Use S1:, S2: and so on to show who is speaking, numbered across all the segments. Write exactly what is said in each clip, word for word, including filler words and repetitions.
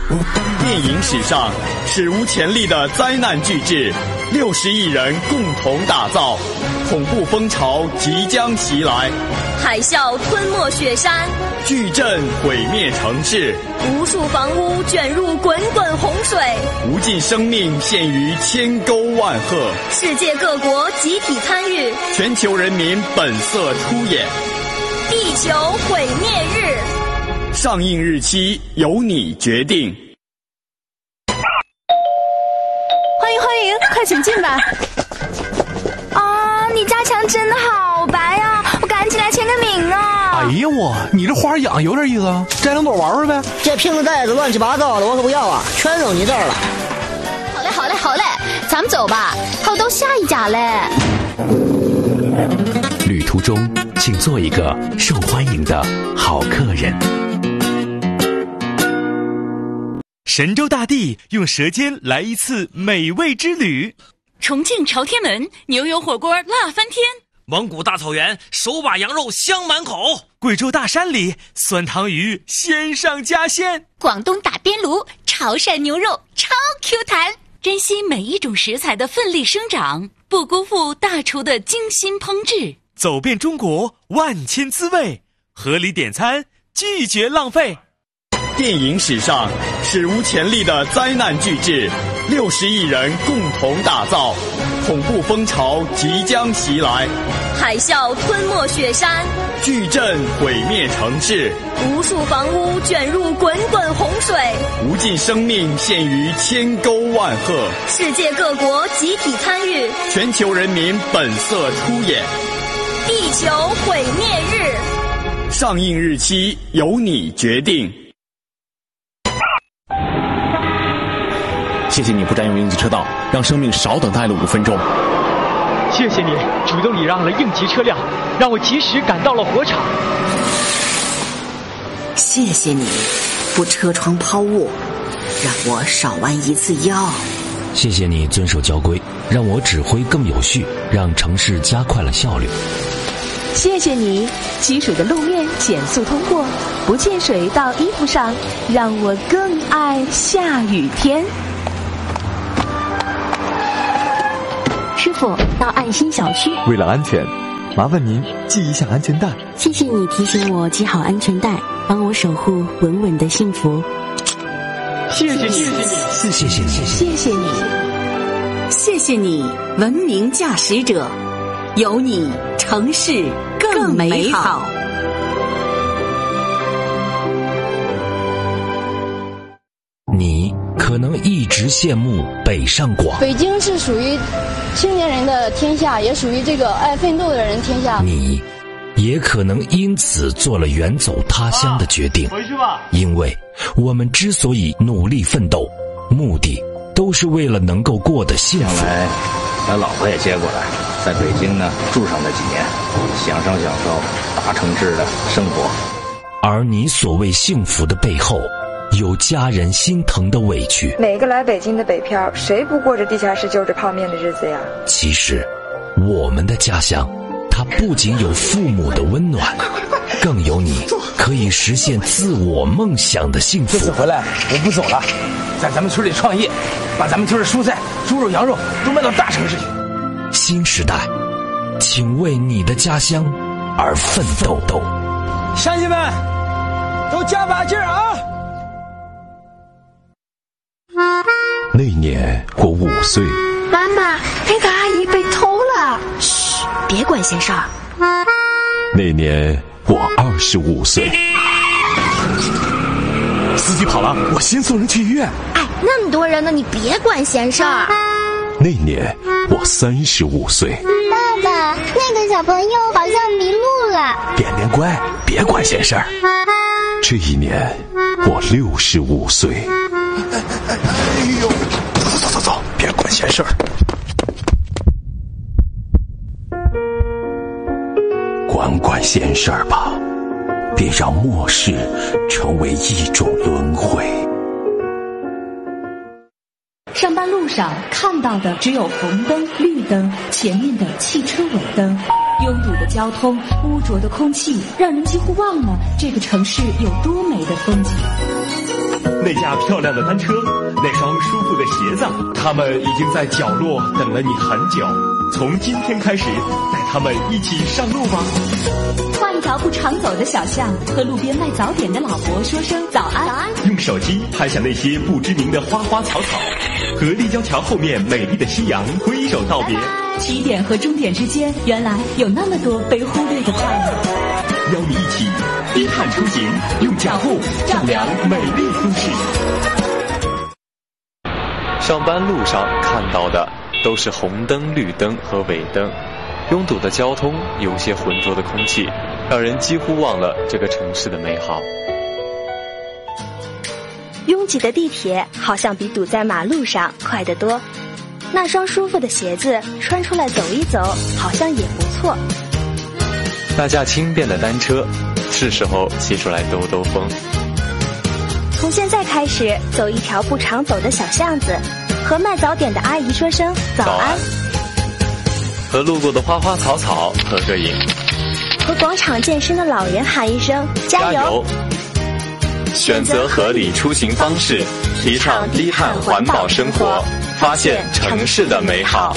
S1: 电影史上史无前例的灾难巨制，六十亿人共同打造，恐怖风潮即将袭来，
S2: 海啸吞没雪山，
S1: 巨震毁灭城市，
S2: 无数房屋卷入滚滚洪水，
S1: 无尽生命陷于千沟万壑，
S2: 世界各国集体参与，
S1: 全球人民本色出演。
S2: 地球毁灭日，
S1: 上映日期由你决定。
S3: 欢迎欢迎，快请进吧。
S4: 啊，你家墙真的好白啊，我赶紧来签个名啊。
S5: 哎呀我，你这花养有点意思啊，摘两朵玩玩呗。
S6: 这瓶子袋子乱七八糟的，我可不要啊，全扔你这儿了。
S4: 好嘞好嘞好嘞，咱们走吧，还有到下一家嘞。
S7: 旅途中请做一个受欢迎的好客人。
S8: 神州大地用舌尖来一次美味之旅，
S9: 重庆朝天门牛油火锅辣翻天，
S10: 蒙古大草原手把羊肉香满口，
S8: 贵州大山里酸汤鱼鲜上加鲜，
S9: 广东打边炉潮汕牛肉超 Q 弹。珍惜每一种食材的奋力生长，不辜负大厨的精心烹制。
S8: 走遍中国万千滋味，合理点餐，拒绝浪费。
S1: 电影史上史无前例的灾难巨制，六十亿人共同打造，恐怖风潮即将袭来，
S2: 海啸吞没雪山，
S1: 巨震毁灭城市，
S2: 无数房屋卷入滚滚洪水，
S1: 无尽生命陷于千沟万壑，
S2: 世界各国集体参与，
S1: 全球人民本色出演。
S2: 地球毁灭日，
S1: 上映日期由你决定。
S7: 谢谢你不占用应急车道，让生命少等待了五分钟。
S11: 谢谢你主动礼让了应急车辆，让我及时赶到了火场。
S12: 谢谢你不车窗抛物，让我少弯一次腰。
S13: 谢谢你遵守交规，让我指挥更有序，让城市加快了效率。
S3: 谢谢你积水的路面减速通过，不溅水到衣服上，让我更爱下雨天。
S14: 师傅，到爱心小区。
S15: 为了安全，麻烦您系一下安全带。
S14: 谢谢你提醒我系好安全带，帮我守护稳稳的幸福。
S11: 谢谢你，谢谢你，
S13: 谢谢你，
S3: 谢谢你，
S12: 谢谢你，文明驾驶者，有你城市更美好。
S13: 你可能一直羡慕北上广，
S16: 北京是属于青年人的天下，也属于这个爱奋斗的人天下。
S13: 你也可能因此做了远走他乡的决定，
S11: 回去吧。
S13: 因为我们之所以努力奋斗，目的都是为了能够过得幸福。
S17: 将来把老婆也接过来，在北京呢住上那几年，享受享受大城市的生活。
S13: 而你所谓幸福的背后，有家人心疼的委屈。
S18: 每个来北京的北漂，谁不过着地下室就着泡面的日子呀？
S13: 其实我们的家乡，它不仅有父母的温暖，更有你可以实现自我梦想的幸福。
S19: 这次回来我不走了，在咱们村里创业，把咱们村的蔬菜、猪肉、羊肉都卖到大城市去。
S13: 新时代，请为你的家乡而奋斗斗。
S11: 乡亲们，都加把劲儿啊！
S7: 那年我五岁。
S4: 妈妈，那个阿姨被偷了。
S14: 嘘，别管闲事儿。
S7: 那年我二十五岁。
S5: 司机跑了，我先送人去医院。
S4: 哎，那么多人呢，你别管闲事儿。
S7: 那年我三十五岁。
S20: 爸爸，那个小朋友好像迷路了。
S7: 点点乖，别管闲事儿。这一年我六十五岁。
S5: 哎呦，走走走走，别管闲事儿。
S7: 管管闲事儿吧，别让末世成为一种轮回。
S3: 上班路上看到的只有红灯、绿灯，前面的汽车尾灯，拥堵的交通，污浊的空气，让人几乎忘了这个城市有多美的风景。
S21: 那架漂亮的单车，那双舒服的鞋子，他们已经在角落等了你很久。从今天开始，带他们一起上路吧。
S3: 换一条不常走的小巷，和路边卖早点的老伯说声早安。早安。
S21: 用手机拍下那些不知名的花花草草，和立交桥后面美丽的夕阳挥手道别。
S3: 起点和终点之间，原来有那么多被忽略的快乐。
S21: 邀你一起低碳出行，用脚步丈量美丽都市。
S22: 上班路上看到的都是红灯、绿灯和尾灯，拥堵的交通，有些浑浊的空气，让人几乎忘了这个城市的美好。
S4: 拥挤的地铁好像比堵在马路上快得多。那双舒服的鞋子穿出来走一走，好像也不错。
S22: 那架轻便的单车，是时候骑出来兜兜风。
S4: 从现在开始，走一条不常走的小巷子，和卖早点的阿姨说声早安，早安，
S22: 和路过的花花草草合个影，
S4: 和广场健身的老人喊一声加油。加油，
S22: 选择合理出行方式，提倡低碳环保生活，发现城市的美好。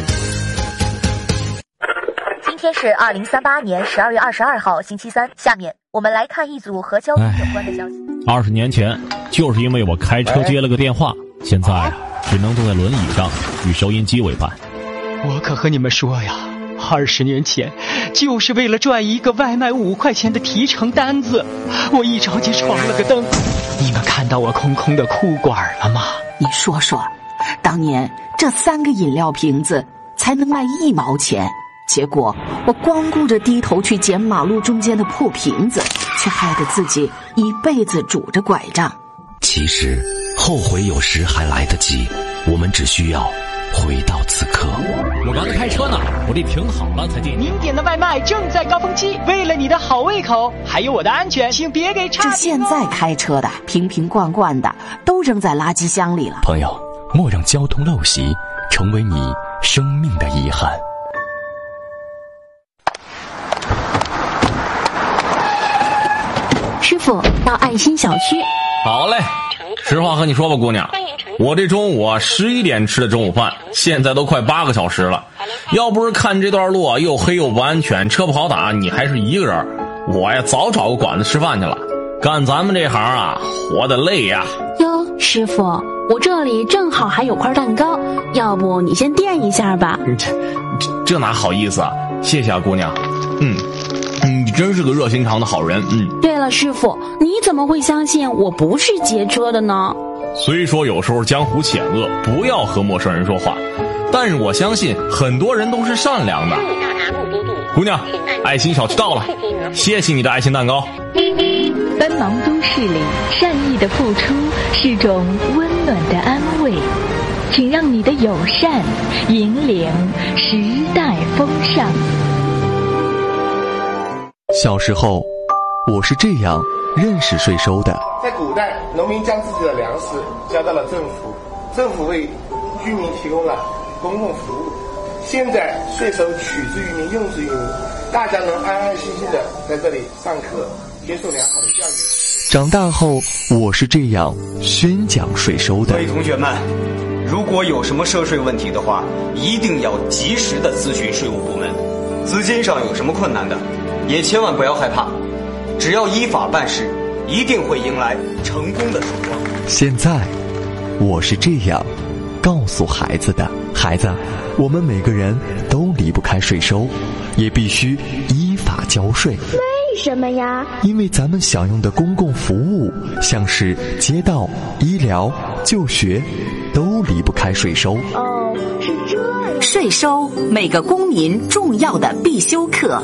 S23: 今天是二零三八年十二月二十二号星期三，下面我们来看一组和交通有关的消息。
S24: 二十年前，就是因为我开车接了个电话，现在只能坐在轮椅上与收音机为伴。
S11: 我可和你们说呀，二十年前就是为了赚一个外卖五块钱的提成单子，我一着急闯了个灯。你们看到我空空的裤管了吗？
S25: 你说说，当年这三个饮料瓶子才能卖一毛钱，结果我光顾着低头去捡马路中间的破瓶子，却害得自己一辈子拄着拐杖。
S13: 其实后悔有时还来得及，我们只需要回到此刻。
S24: 我刚才开车呢，我得停好了才点。
S11: 您点的外卖正在高峰期，为了你的好胃口，还有我的安全，请别给差评哦。
S25: 这现在开车的瓶瓶罐罐的都扔在垃圾箱里了。
S13: 朋友，莫让交通陋习成为你生命的遗憾。
S14: 师傅，到爱心小区。
S8: 好嘞，实话和你说吧，姑娘，我这中午啊十一点吃的中午饭，现在都快八个小时了。要不是看这段路啊又黑又不安全，车不好打，你还是一个人，我呀早找个馆子吃饭去了。干咱们这行啊，活得累呀。
S14: 哟，师傅，我这里正好还有块蛋糕，要不你先垫一下吧。
S8: 这这这哪好意思啊，谢谢啊，姑娘。嗯。你真是个热心肠的好人，嗯。
S14: 对了，师傅，你怎么会相信我不是劫车的呢？
S8: 虽说有时候江湖险恶，不要和陌生人说话，但是我相信很多人都是善良的。姑娘，爱心小区到了，谢谢你的爱心蛋糕。
S3: 奔忙都市里，善意的付出是种温暖的安慰，请让你的友善引领时代风尚。
S15: 小时候，我是这样认识税收的。
S26: 在古代，农民将自己的粮食交到了政府，政府为居民提供了公共服务。现在税收取之于民，用之于民，大家能安安心心的在这里上课，接受良好的教育。
S15: 长大后，我是这样宣讲税收的。
S27: 各位同学们，如果有什么涉税问题的话，一定要及时的咨询税务部门。资金上有什么困难的，也千万不要害怕，只要依法办事，一定会迎来成功的曙光。
S15: 现在，我是这样告诉孩子的：孩子，我们每个人都离不开税收，也必须依法交税。
S4: 为什么呀？
S15: 因为咱们享用的公共服务，像是街道、医疗、就学，都离不开税收。
S4: 哦，是这样。
S25: 税收，每个公民重要的必修课。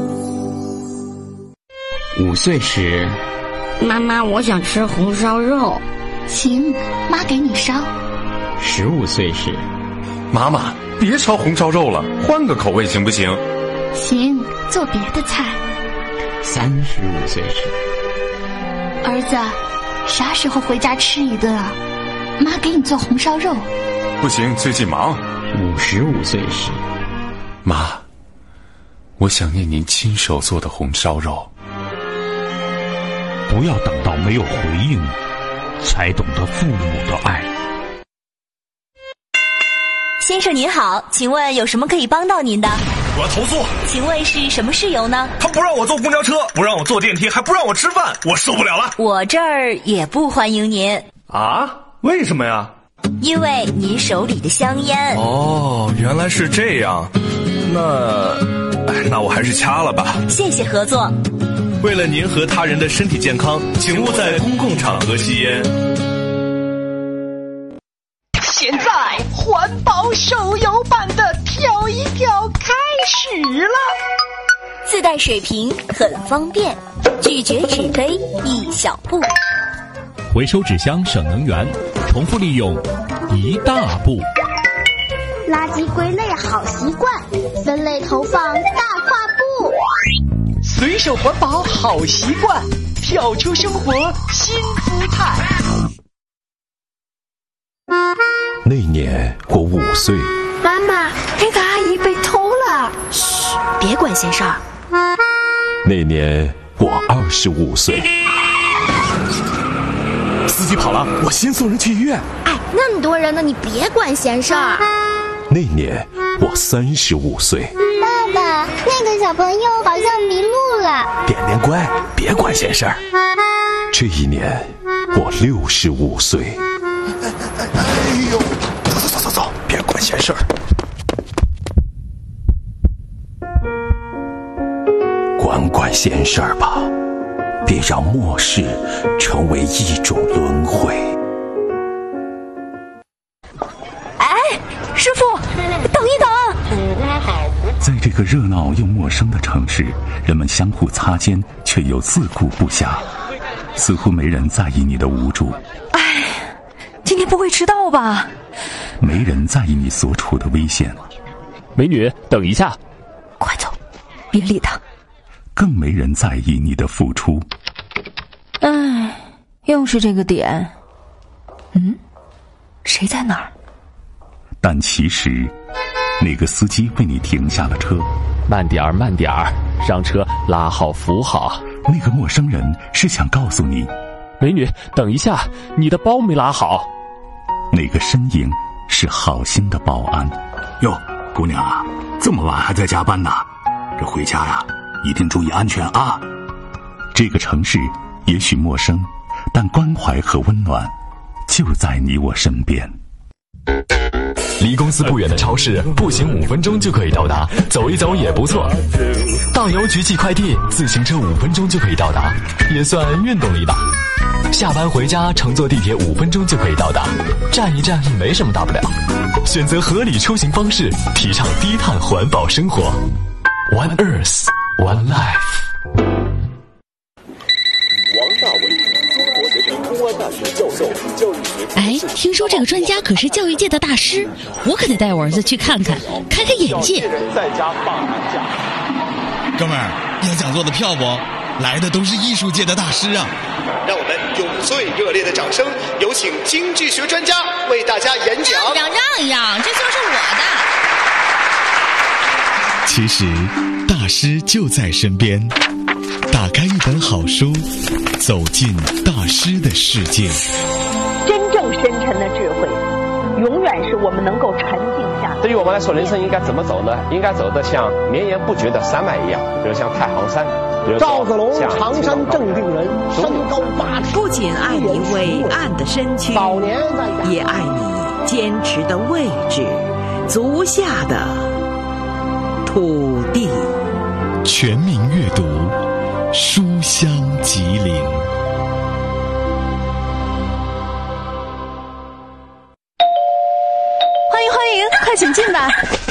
S28: 五岁时，
S29: 妈妈，我想吃红烧肉。
S20: 行，妈给你烧。
S28: 十五岁时，
S5: 妈妈别烧红烧肉了，换个口味行不行？
S20: 行，做别的菜。
S28: 三十五岁时，
S20: 儿子，啥时候回家吃一顿啊？妈给你做红烧肉。
S5: 不行，最近忙。
S28: 五十五岁时，
S5: 妈，我想念您亲手做的红烧肉。
S30: 不要等到没有回应，
S1: 才懂得父母的爱。
S23: 先生您好，请问有什么可以帮到您的？
S21: 我要投诉。
S23: 请问是什么事由呢？
S21: 他不让我坐公交车，不让我坐电梯，还不让我吃饭，我受不了了。
S23: 我这儿也不欢迎您。
S21: 啊？为什么呀？
S23: 因为您手里的香烟。
S21: 哦，原来是这样。那，哎，那我还是掐了吧。
S23: 谢谢合作。
S21: 为了您和他人的身体健康，请勿在公共场合吸烟。
S11: 现在环保手游版的跳一跳开始了，
S23: 自带水瓶很方便，拒绝纸杯一小步，
S24: 回收纸箱省能源，重复利用一大步。
S2: 垃圾归类好习惯，分类投放大跨步。
S11: 随手环保好习惯，跳出生活新姿态。
S7: 那年我五岁，
S2: 妈妈，那个阿姨被偷了。
S23: 嘘，别管闲事儿。
S7: 那年我二十五岁，
S5: 司机跑了，我先送人去医院。
S2: 哎，那么多人呢，你别管闲事儿。
S7: 那年我三十五岁，
S2: 爸爸，那个小朋友好像迷路了。
S5: 点点乖，别管闲事儿。
S7: 这一年我六十五岁。
S5: 哎呦，走走走走走，别管闲事儿。
S7: 管管闲事儿吧，别让末世成为一种轮回。
S23: 哎，师傅，等一等！
S6: 在这个热闹又陌生的城市，人们相互擦肩，却又自顾不暇，似乎没人在意你的无助。
S23: 哎，今天不会迟到吧？
S6: 没人在意你所处的危险。
S24: 美女，等一下！
S23: 快走，别理他。
S6: 更没人在意你的付出。
S23: 唉，又是这个点。嗯，谁在哪儿？
S6: 但其实，那个司机为你停下了车。
S24: 慢点儿，慢点儿，上车拉好扶好。
S6: 那个陌生人是想告诉你，
S24: 美女，等一下，你的包没拉好。
S6: 那个身影是好心的保安。
S5: 哟，姑娘啊，这么晚还在加班呢？这回家呀，一定注意安全啊！
S6: 这个城市也许陌生，但关怀和温暖就在你我身边。
S9: 离公司不远的超市，步行五分钟就可以到达，走一走也不错。到邮局寄快递，自行车五分钟就可以到达，也算运动力大。下班回家，乘坐地铁五分钟就可以到达，站一站没什么大不了。选择合理出行方式，提倡低碳环保生活。One Earth, One Life。
S10: 王大伟，中国人民公安大学教授，教育学。
S12: 哎，听说这个专家可是教育界的大师，我可得带我儿子去看看，开开眼界。
S10: 在家罢寒假。
S16: 哥们儿，要讲座的票不？来的都是艺术界的大师啊！
S10: 让我们用最热烈的掌声，有请经济学专家为大家演讲。
S12: 让让让让，这就是我的。
S16: 其实，大师就在身边。打开一本好书，走进大师的世界。
S17: 真正深沉的智慧，永远是我们能够沉静下来。
S18: 对于我们来说，人生应该怎么走呢？应该走得像绵延不绝的山脉一样，比如像太行山。
S30: 赵子龙，常山正定人，身高八尺。
S31: 不仅爱你伟岸的身躯，也爱你坚持的位置，足下的土地。
S16: 全民阅读，书香吉林。
S4: 欢迎欢迎，快请进吧。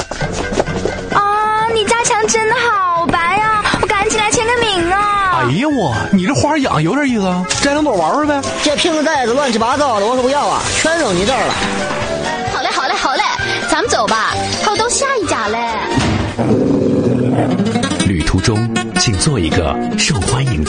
S4: 啊，你家墙真的好白呀、啊，我赶紧来签个名啊。
S5: 哎呀我，你这花养有点意思啊，摘两朵玩玩呗。
S30: 这瓶子袋子乱七八糟的，我可不要啊，全扔你这儿了。
S4: 好嘞好嘞好嘞，咱们走吧，还有到下一家嘞。
S13: 旅途中，请做一个受欢迎的